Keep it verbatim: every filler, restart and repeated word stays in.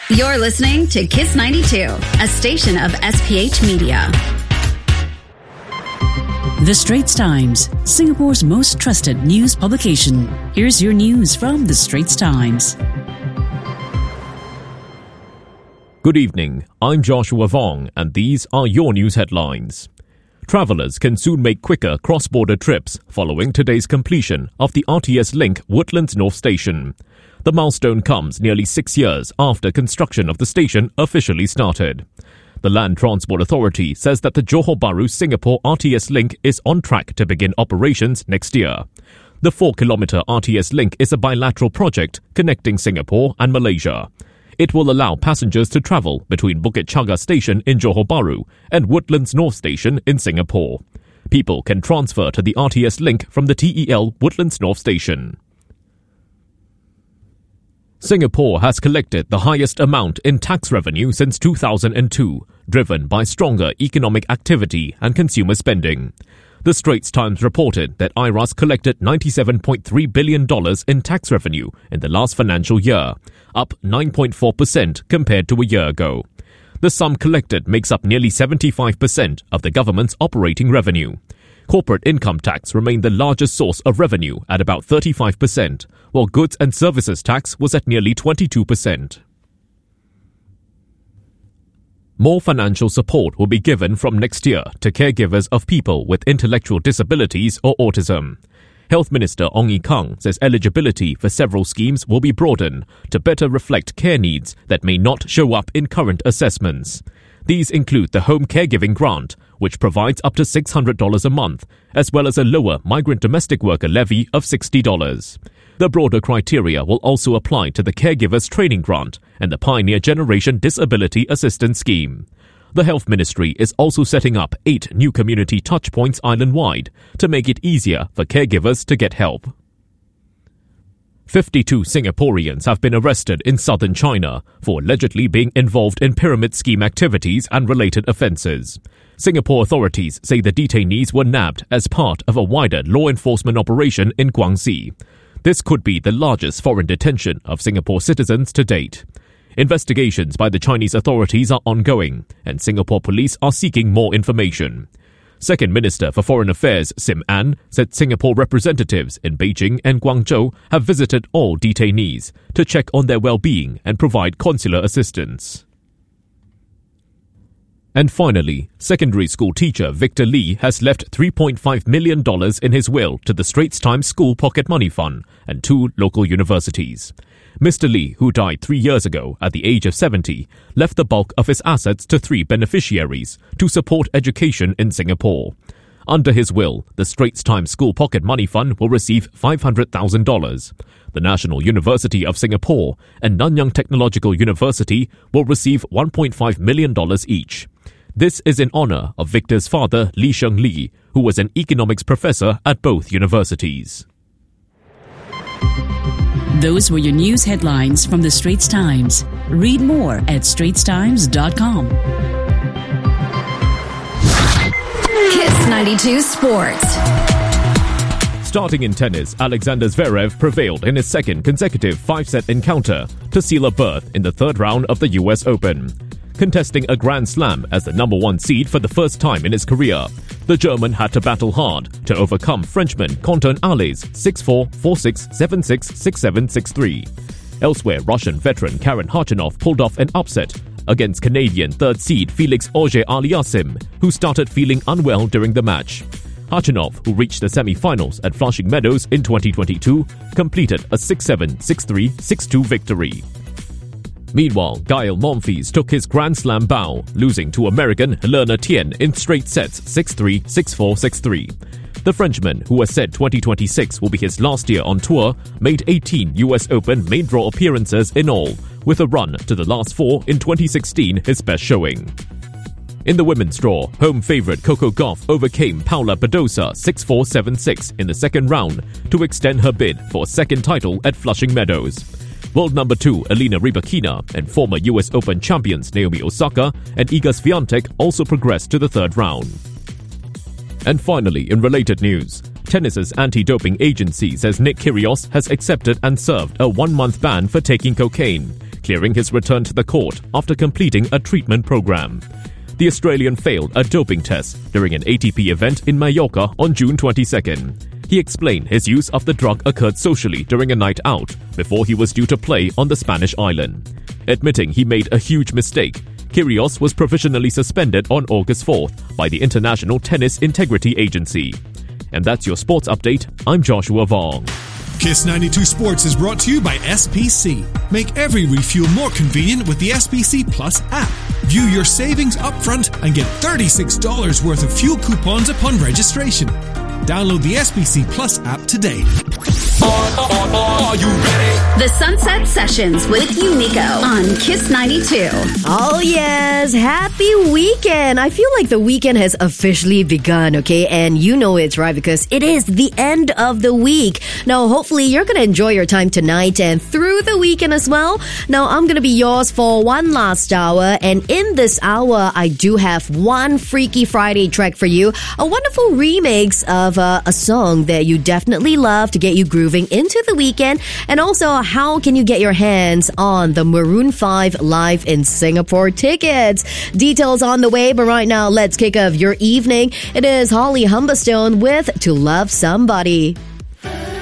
You're listening to Kiss ninety-two, a station of S P H Media. The Straits Times, Singapore's most trusted news publication. Here's your news from The Straits Times. Good evening, I'm Joshua Vong, and these are your news headlines. Travellers can soon make quicker cross-border trips following today's completion of the R T S Link Woodlands North Station. The milestone comes nearly six years after construction of the station officially started. The Land Transport Authority says that the Johor Bahru-Singapore R T S Link is on track to begin operations next year. The four-kilometre R T S Link is a bilateral project connecting Singapore and Malaysia. It will allow passengers to travel between Bukit Chaga Station in Johor Bahru and Woodlands North Station in Singapore. People can transfer to the R T S Link from the T E L Woodlands North Station. Singapore has collected the highest amount in tax revenue since two thousand two, driven by stronger economic activity and consumer spending. The Straits Times reported that I R A S collected ninety-seven point three billion dollars in tax revenue in the last financial year, up nine point four percent compared to a year ago. The sum collected makes up nearly seventy-five percent of the government's operating revenue. Corporate income tax remained the largest source of revenue at about thirty-five percent, while goods and services tax was at nearly twenty-two percent. More financial support will be given from next year to caregivers of people with intellectual disabilities or autism. Health Minister Ong Ye Kung says eligibility for several schemes will be broadened to better reflect care needs that may not show up in current assessments. These include the Home Caregiving Grant, which provides up to six hundred dollars a month, as well as a lower migrant domestic worker levy of sixty dollars. The broader criteria will also apply to the Caregivers Training Grant and the Pioneer Generation Disability Assistance Scheme. The Health Ministry is also setting up eight new community touchpoints island-wide to make it easier for caregivers to get help. fifty-two Singaporeans have been arrested in southern China for allegedly being involved in pyramid scheme activities and related offences. Singapore authorities say the detainees were nabbed as part of a wider law enforcement operation in Guangxi. This could be the largest foreign detention of Singapore citizens to date. Investigations by the Chinese authorities are ongoing, and Singapore police are seeking more information. Second Minister for Foreign Affairs Sim Ann said Singapore representatives in Beijing and Guangzhou have visited all detainees to check on their well-being and provide consular assistance. And finally, secondary school teacher Victor Lee has left three point five million dollars in his will to the Straits Times School Pocket Money Fund and two local universities. Mister Lee, who died three years ago at the age of seventy, left the bulk of his assets to three beneficiaries to support education in Singapore. Under his will, the Straits Times School Pocket Money Fund will receive five hundred thousand dollars. The National University of Singapore and Nanyang Technological University will receive one point five million dollars each. This is in honour of Victor's father, Lee Sheng Lee, who was an economics professor at both universities. Those were your news headlines from The Straits Times. Read more at straits times dot com. Kiss ninety-two Sports. Starting in tennis, Alexander Zverev prevailed in his second consecutive five-set encounter to seal a berth in the third round of the U S Open. Contesting a Grand Slam as the number one seed for the first time in his career, the German had to battle hard to overcome Frenchman Quentin Halys six four, four six, seven six, six seven, six three. Elsewhere, Russian veteran Karen Khachanov pulled off an upset against Canadian third seed Felix Auger-Aliassime, who started feeling unwell during the match. Khachanov, who reached the semi-finals at Flushing Meadows in twenty twenty-two, completed a six seven, six three, six two victory. Meanwhile, Gael Monfils took his Grand Slam bow, losing to American Lerner Tien in straight sets six three, six four, six three. The Frenchman, who has said twenty twenty-six will be his last year on tour, made eighteen U S Open main draw appearances in all, with a run to the last four in twenty sixteen his best showing. In the women's draw, home favourite Coco Gauff overcame Paula Badosa six four, seven six in the second round to extend her bid for a second title at Flushing Meadows. World number two Elena Rybakina and former U S Open champions Naomi Osaka and Iga Swiatek also progressed to the third round. And finally, in related news, tennis's anti-doping agency says Nick Kyrgios has accepted and served a one-month ban for taking cocaine. clearing his return to the court after completing a treatment program. The Australian failed a doping test during an A T P event in Mallorca on June twenty-second. He explained his use of the drug occurred socially during a night out before he was due to play on the Spanish island. Admitting he made a huge mistake, Kyrgios was provisionally suspended on August fourth by the International Tennis Integrity Agency. And that's your sports update. I'm Joshua Vong. Kiss ninety-two Sports is brought to you by S P C. Make every refuel more convenient with the S P C Plus app. View your savings upfront and get thirty-six dollars worth of fuel coupons upon registration. Download the S P C Plus app today. Are you ready? The Sunset Sessions with Unico on Kiss ninety-two. Oh yes, happy weekend. I feel like the weekend has officially begun, okay? And you know it's right because it is the end of the week. Now, hopefully you're going to enjoy your time tonight and through the weekend as well. Now, I'm going to be yours for one last hour. And in this hour, I do have one Freaky Friday track for you. A wonderful remix of uh, a song that you definitely love to get you grooving into the weekend. And also, how can you get your hands on the Maroon five Live in Singapore tickets? Details on the way, but right now, let's kick off your evening. It is Holly Humberstone with To Love Somebody.